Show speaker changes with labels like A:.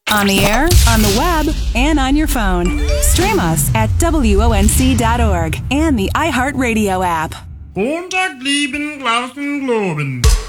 A: On the air, on the web, and on your phone. Stream us at WONC.org and the iHeartRadio app.
B: Montag blieben Glauben globen.